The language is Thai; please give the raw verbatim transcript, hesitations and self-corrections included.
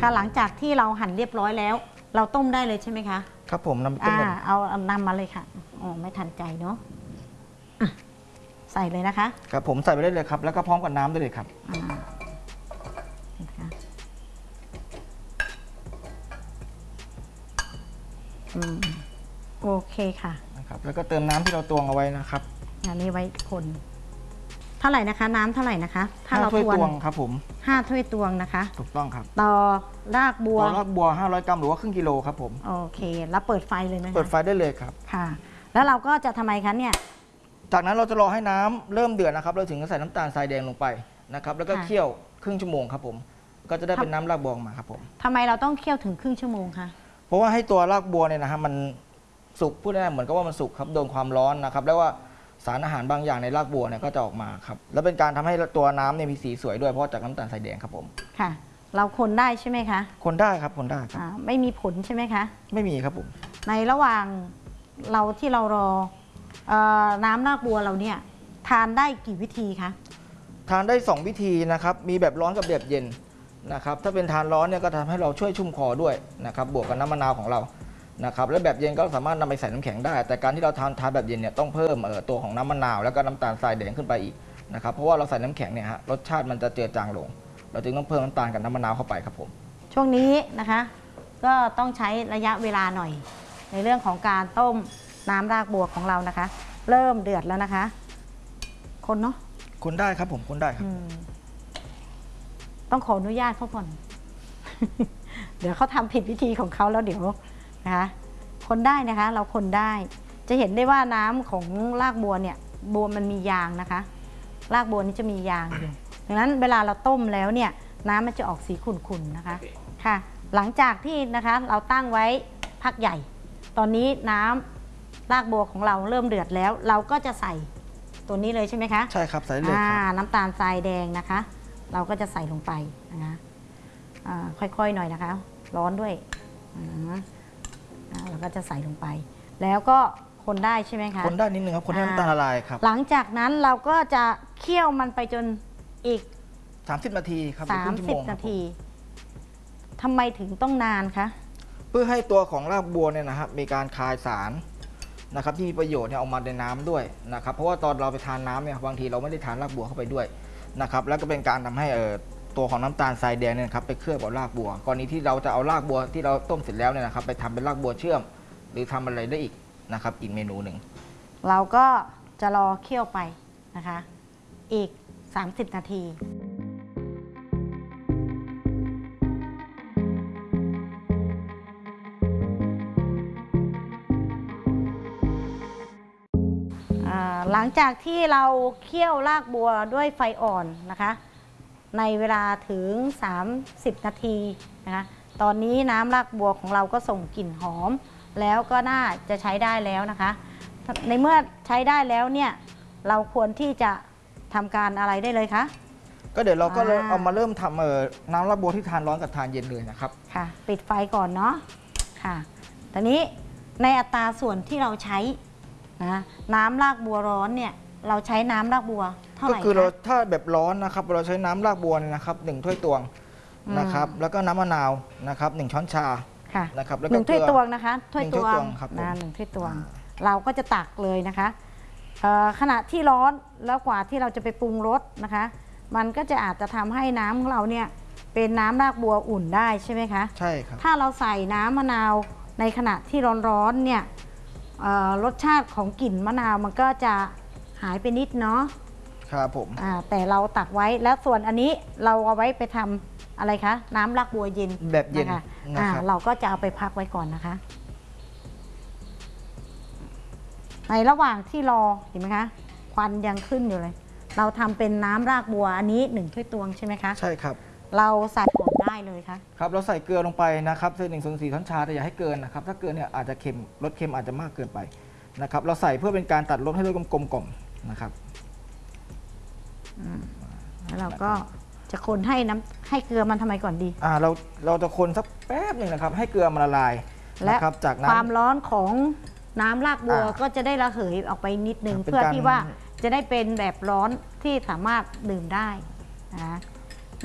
ค่ะหลังจากที่เราหั่นเรียบร้อยแล้ว เราต้มได้เลยใช่ไหมคะครับผมนำต้มอ่าเอานำมาเลยค่ะอ๋อไม่ทันใจเนาะใส่เลยนะคะครับผมใส่ไปได้เลยครับแล้วก็พร้อมกับน้ำได้เลยครับโอเคค่ะนะครับแล้วก็เติมน้ำที่เราตวงเอาไว้นะครับอันนี้ไว้คนเท่าไหร่นะคะน้ำเท่าไหร่นะคะถ้าเราถ้วยตวงครับผมห้าถ้วยตวงนะคะถูกต้องครับต่อรากบัวต่อรากบัวห้าร้อยกรัมหรือว่าครึ่งกิโลครับผมโอเคแล้วเปิดไฟเลยไหมเปิดไฟได้เลยครับค่ะแล้วเราก็จะทำไมคะเนี่ยจากนั้นเราจะรอให้น้ำเริ่มเดือดนะครับเราถึงจะใส่น้ำตาลทรายแดงลงไปนะครับแล้วก็เคี่ยวครึ่งชั่วโมงครับผมก็จะได้เป็นน้ำรากบัวมาครับผมทำไมเราต้องเคี่ยวถึงครึ่งชั่วโมงคะเพราะว่าให้ตัวรากบัวเนี่ยนะฮะมันสุกพูดได้เหมือนกับว่ามันสุกครับโดนความร้อนนะครับแล้วว่าสารอาหารบางอย่างในรากบัวเนี่ยก็จะออกมาครับแล้วเป็นการทำให้ตัวน้ำเนี่ยมีสีสวยด้วยเพราะจากน้ำตาลทรายแดงครับผมค่ะเราคนได้ใช่ไหมคะคนได้ครับคนได้ครับไม่มีผลใช่ไหมคะไม่มีครับผมในระหว่างเราที่เรารอน้ำรากบัวเราเนี่ยทานได้กี่วิธีคะทานได้สองวิธีนะครับมีแบบร้อนกับแบบเย็นนะครับถ้าเป็นทานร้อนเนี่ยก็ทำให้เราช่วยชุ่มคอด้วยนะครับบวกกับน้ำมะนาวของเรานะครับและแบบเย็นก็สามารถนำไปใส่น้ำแข็งได้แต่การที่เราทานทานแบบเย็นเนี่ยต้องเพิ่มตัวของน้ำมะนาวแล้วก็น้ำตาลทรายแดงขึ้นไปอีกนะครับเพราะว่าเราใส่น้ำแข็งเนี่ยฮะรสชาติมันจะเจือจางลงเราจึงต้องเพิ่มน้ำตาลกับน้ำมะนาวเข้าไปครับผมช่วงนี้นะคะก็ต้องใช้ระยะเวลาหน่อยในเรื่องของการต้มน้ำรากบัวของเรานะคะเริ่มเดือดแล้วนะคะคนเนาะคนได้ครับผมคนได้ครับต้องขออนุญาตเขาก่อน เดี๋ยวเขาทำผิดวิธีของเขาแล้วเดี๋ยวนะคะคนได้นะคะเราคนได้จะเห็นได้ว่าน้ำของรากบัวเนี่ยบัวมันมียางนะคะรากบัวนี้จะมียางอยู่ดังนั้นเวลาเราต้มแล้วเนี่ยน้ำมันจะออกสีขุ่นๆนะคะค่ะหลังจากที่นะคะเราตั้งไว้พักใหญ่ตอนนี้น้ำรากบัวของเราเริ่มเดือดแล้วเราก็จะใส่ตัวนี้เลยใช่ไหมคะใช่ครับใส่เลยครับน้ำตาลทรายแดงนะคะเราก็จะใส่ลงไปนะคะค่อยๆหน่อยนะคะร้อนด้วยเราก็จะใส่ลงไปแล้วก็คนได้ใช่ไหมคะคนได้นิดนึงครับคนให้น้ำตาลละลายครับหลังจากนั้นเราก็จะเคี่ยวมันไปจนอีกสามสิบนาทีครับสามสิบนาทีทำไมถึงต้องนานคะเพื่อให้ตัวของรากบัวเนี่ยนะครับมีการคายสารนะครับที่มีประโยชน์เนี่ยออกมาในน้ำด้วยนะครับเพราะว่าตอนเราไปทานน้ำเนี่ยบางทีเราไม่ได้ทานรากบัวเข้าไปด้วยนะครับแล้วก็เป็นการทำให้ตัวของน้ำตาลทรายแดงเนี่ยครับไปเคลือบกับรากบัวกรณีที่เราจะเอารากบัวที่เราต้มเสร็จแล้วเนี่ยนะครับไปทำเป็นรากบัวเชื่อมหรือทำอะไรได้อีกนะครับอีกเมนูหนึ่งเราก็จะรอเคี่ยวไปนะคะอีกสามสิบนาทีหลังจากที่เราเคี่ยวรากบัวด้วยไฟอ่อนนะคะในเวลาถึงสามสิบนาทีนะคะตอนนี้น้ำรากบัวของเราก็ส่งกลิ่นหอมแล้วก็น่าจะใช้ได้แล้วนะคะในเมื่อใช้ได้แล้วเนี่ยเราควรที่จะทำการอะไรได้เลยคะก็เดี๋ยวเราก็เอามาเริ่มทำเอ่อน้ำรากบัวที่ทานร้อนกับทานเย็นเลยนะครับค่ะปิดไฟก่อนเนาะค่ะตอนนี้ในอัตราส่วนที่เราใช้นะน้ำรากบัวร้อนเนี่ยเราใช้น้ำรากบัวเท่าไหร่ก็คือเราถ้าแบบร้อนนะครับเราใช้น้ำรากบัวเนี่ยนะครับหนึ่งถ้วยตวงนะครับแล้วก็น้ำมะนาวนะครับหนึ่งช้อนชาค่ะนะครับหนึ่งถ้วยตวงนะคะถ้วยตวงนะหนึ่งถ้วยตวงเราก็จะตักเลยนะคะขณะที่ร้อนแล้วกว่าที่เราจะไปปรุงรสนะคะมันก็จะอาจจะทำให้น้ำของเราเนี่ยเป็นน้ำรากบัวอุ่นได้ใช่ไหมคะใช่ครับถ้าเราใส่น้ำมะนาวในขณะที่ร้อนๆเนี่ยรสชาติของกลิ่นมะนาวมันก็จะหายไปนิดเนาะครับผมแต่เราตักไว้แล้วส่วนอันนี้เราเอาไว้ไปทำอะไรคะน้ำรากบัวเย็นแบบเย็นนะคะเราก็จะเอาไปพักไว้ก่อนนะคะในระหว่างที่รอเห็นไหมคะควันยังขึ้นอยู่เลยเราทำเป็นน้ำรากบัวอันนี้หนึ่งถ้วยตวงใช่ไหมคะใช่ครับเราใส่ก่อนได้เลยคะครับเราใส่เกลือลงไปนะครับเศษหนึ่งส่วนสี่ช้อนชาแต่อย่าให้เกินนะครับถ้าเกินเนี่ยอาจจะเค็มรสเค็มอาจจะมากเกินไปนะครับเราใส่เพื่อเป็นการตัดรสให้รสกลมกล่อมนะครับแล้วเราก็จะคนให้น้ำให้เกลือมันทำไมก่อนดีอ่าเราเราจะคนสักแป๊บหนึ่งนะครับให้เกลือมันละลายและจากความร้อนของน้ำรากบัวก็จะได้ระเหยออกไปนิดนึงเพื่อที่ว่าจะได้เป็นแบบร้อนที่สามารถดื่มได้นะ